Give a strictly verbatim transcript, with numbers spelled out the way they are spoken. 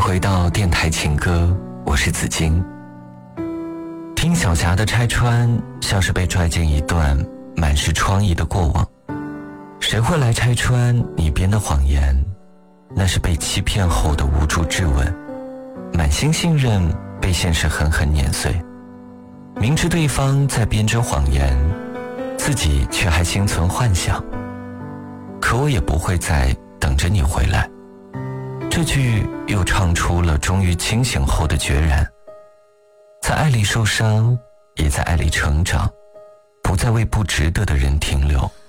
回到电台情歌，我是子金。听小霞的拆穿，像是被拽进一段满是疮痍的过往。谁会来拆穿你编的谎言？那是被欺骗后的无助质问，满心信任被现实狠狠碾碎。明知对方在编织谎言，自己却还心存幻想。可我也不会再等着你回来。这句又唱出了终于清醒后的决然，在爱里受伤，也在爱里成长，不再为不值得的人停留。